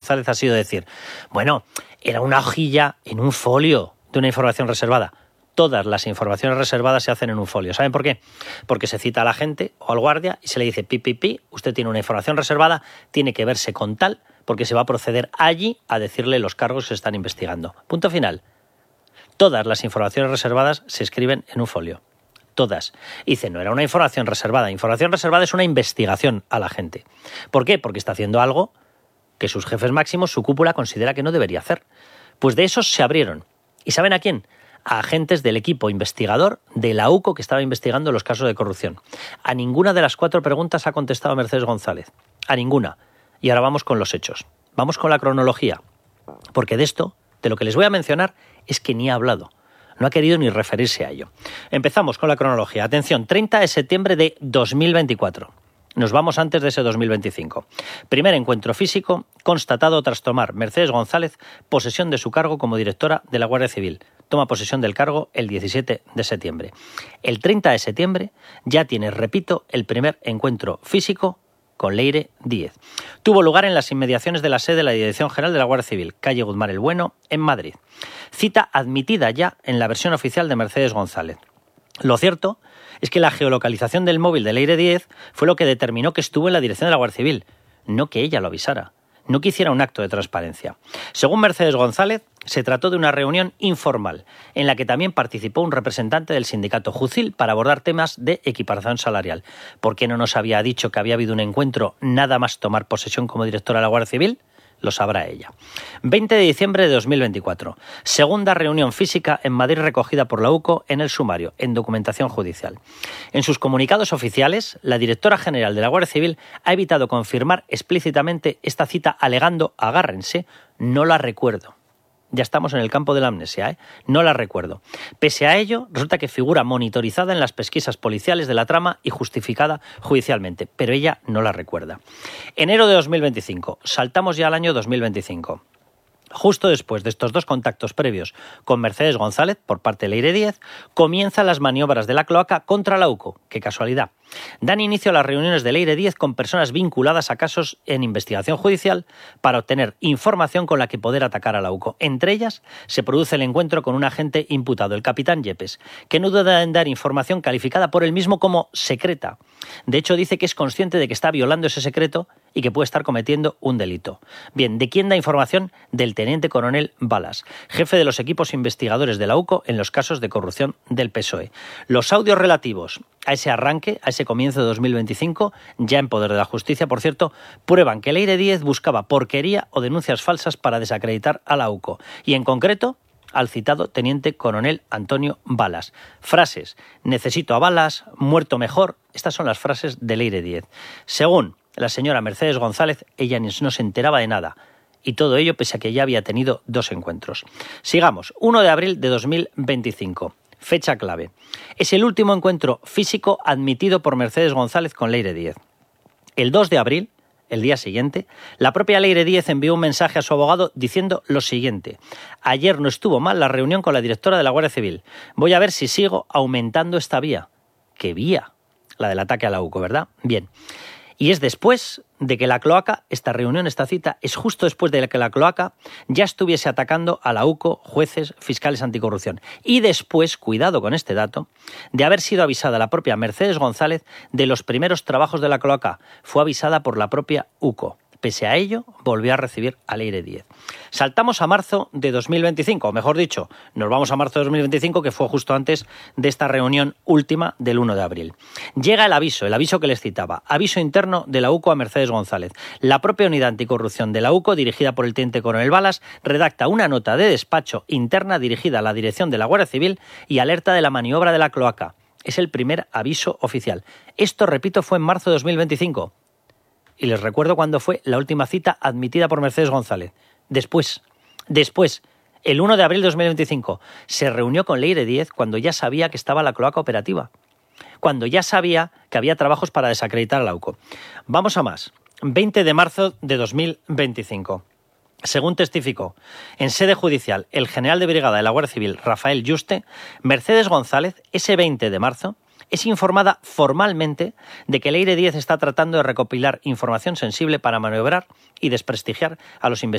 González ha sido decir, bueno, era una hojilla en un folio de una información reservada. Todas las informaciones reservadas se hacen en un folio. ¿Saben por qué? Porque se cita a la gente o al guardia y se le dice, usted tiene una información reservada, tiene que verse con tal, porque se va a proceder allí a decirle los cargos que se están investigando. Punto final. Todas las informaciones reservadas se escriben en un folio. Todas. Y dice, no era una información reservada. Información reservada es una investigación a la gente. ¿Por qué? Porque está haciendo algo que sus jefes máximos, su cúpula, considera que no debería hacer. Pues de esos se abrieron. ¿Y saben a quién? A agentes del equipo investigador de la UCO que estaba investigando los casos de corrupción. A ninguna de las 4 preguntas ha contestado Mercedes González. A ninguna. Y ahora vamos con los hechos. Vamos con la cronología. Porque de esto, de lo que les voy a mencionar, es que ni ha hablado. No ha querido ni referirse a ello. Empezamos con la cronología. Atención, 30 de septiembre de 2024. Nos vamos antes de ese 2025. Primer encuentro físico constatado tras tomar Mercedes González posesión de su cargo como directora de la Guardia Civil. Toma posesión del cargo el 17 de septiembre. El 30 de septiembre ya tiene, repito, el primer encuentro físico con Leire Díez. Tuvo lugar en las inmediaciones de la sede de la Dirección General de la Guardia Civil, calle Guzmán el Bueno, en Madrid. Cita admitida ya en la versión oficial de Mercedes González. Lo cierto es que la geolocalización del móvil de Leire Díez fue lo que determinó que estuvo en la dirección de la Guardia Civil, no que ella lo avisara, no que hiciera un acto de transparencia. Según Mercedes González, se trató de una reunión informal, en la que también participó un representante del sindicato Jucil para abordar temas de equiparación salarial. ¿Por qué no nos había dicho que había habido un encuentro nada más tomar posesión como directora de la Guardia Civil? Lo sabrá ella. 20 de diciembre de 2024. Segunda reunión física en Madrid recogida por la UCO en el sumario, en documentación judicial. En sus comunicados oficiales, la directora general de la Guardia Civil ha evitado confirmar explícitamente esta cita alegando, agárrense, no la recuerdo. Ya estamos en el campo de la amnesia, No la recuerdo. Pese a ello, resulta que figura monitorizada en las pesquisas policiales de la trama y justificada judicialmente, pero ella no la recuerda. Enero de 2025. Saltamos ya al año 2025. Justo después de estos 2 contactos previos con Mercedes González, por parte de Leire Díez, comienzan las maniobras de la cloaca contra la UCO. ¡Qué casualidad! Dan inicio a las reuniones de Leire Díez con personas vinculadas a casos en investigación judicial para obtener información con la que poder atacar a la UCO. Entre ellas, se produce el encuentro con un agente imputado, el capitán Yepes, que no duda en dar información calificada por él mismo como secreta. De hecho, dice que es consciente de que está violando ese secreto y que puede estar cometiendo un delito. Bien, ¿de quién da información? Del teniente coronel Balas, jefe de los equipos investigadores de la UCO en los casos de corrupción del PSOE. Los audios relativos a ese arranque, a ese comienzo de 2025, ya en poder de la justicia, por cierto, prueban que Leire Díez buscaba porquería o denuncias falsas para desacreditar a la UCO. Y en concreto, al citado teniente coronel Antonio Balas. Frases: necesito a Balas, muerto mejor. Estas son las frases de Leire Díez. Según la señora Mercedes González, ella no se enteraba de nada. Y todo ello pese a que ya había tenido 2 encuentros. Sigamos. 1 de abril de 2025. Fecha clave. Es el último encuentro físico admitido por Mercedes González con Leire Díez. El 2 de abril, el día siguiente, la propia Leire Díez envió un mensaje a su abogado diciendo lo siguiente: ayer no estuvo mal la reunión con la directora de la Guardia Civil. Voy a ver si sigo aumentando esta vía. ¿Qué vía? La del ataque a la UCO, ¿verdad? Bien. Y es después de que la cloaca, esta reunión, esta cita, es justo después de que la cloaca ya estuviese atacando a la UCO, jueces, fiscales anticorrupción. Y después, cuidado con este dato, de haber sido avisada la propia Mercedes González de los primeros trabajos de la cloaca. Fue avisada por la propia UCO. Pese a ello, volvió a recibir a Leire Díez. Saltamos a marzo de 2025, o mejor dicho, nos vamos a marzo de 2025, que fue justo antes de esta reunión última del 1 de abril. Llega el aviso que les citaba, aviso interno de la UCO a Mercedes González. La propia unidad anticorrupción de la UCO, dirigida por el teniente coronel Balas, redacta una nota de despacho interna dirigida a la dirección de la Guardia Civil y alerta de la maniobra de la cloaca. Es el primer aviso oficial. Esto, repito, fue en marzo de 2025. Y les recuerdo cuándo fue la última cita admitida por Mercedes González. Después, el 1 de abril de 2025, se reunió con Leire Díez cuando ya sabía que estaba la cloaca operativa, cuando ya sabía que había trabajos para desacreditar a la UCO. Vamos a más. 20 de marzo de 2025. Según testificó en sede judicial el general de brigada de la Guardia Civil, Rafael Yuste, Mercedes González, ese 20 de marzo, es informada formalmente de que Leire Díez está tratando de recopilar información sensible para maniobrar y desprestigiar a los investigadores